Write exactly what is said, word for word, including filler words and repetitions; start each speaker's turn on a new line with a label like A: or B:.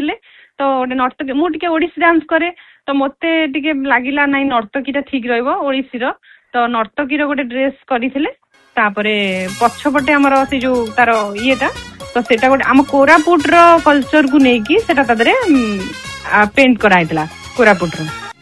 A: କରିଥିଲେ तो गोटे नर्तकी मुझे ओडिसी डांस करे तो मते टिके लागिला नाई नर्तकीटा ठीक रहइबो ओडिसी रो तो नर्तकी रो गोटे ड्रेस करथिले तापरे पछपटे हमर से जो तार इएटा तो सेटा गोटे हम कोरापुट रो कल्चर को नेकी सेटा तदरे पेंट कराइतला कोरापुट रो